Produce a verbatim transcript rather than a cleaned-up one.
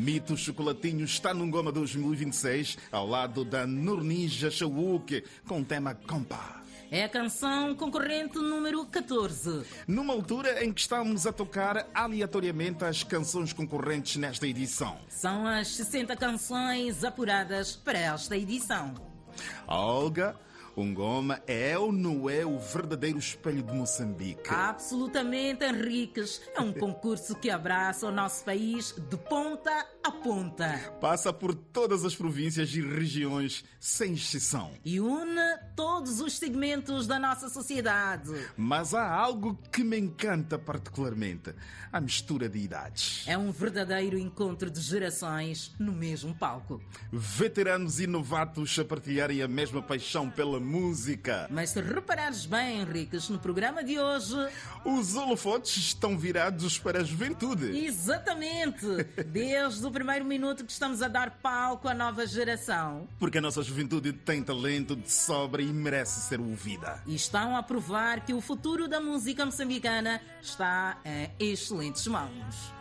Mito Chocolatinho está no Ngoma dois mil e vinte e seis, ao lado da Nurnija Shawuke, com o tema Compa. É a canção concorrente número catorze. Numa altura em que estamos a tocar aleatoriamente as canções concorrentes nesta edição. São as sessenta canções apuradas para esta edição. Olga, o Ngoma é ou não é o verdadeiro espelho de Moçambique? Absolutamente, Henriques. É um concurso que abraça o nosso país de ponta a ponta. Passa por todas as províncias e regiões, sem exceção. E une todos os segmentos da nossa sociedade. Mas há algo que me encanta particularmente: a mistura de idades. É um verdadeiro encontro de gerações no mesmo palco. Veteranos e novatos a partilharem a mesma paixão pela música. Mas se reparares bem, Henriques, no programa de hoje... os holofotes estão virados para a juventude. Exatamente! Desde o primeiro minuto que estamos a dar palco à nova geração. Porque a nossa juventude tem talento de sobra e merece ser ouvida. E estão a provar que o futuro da música moçambicana está em excelentes mãos.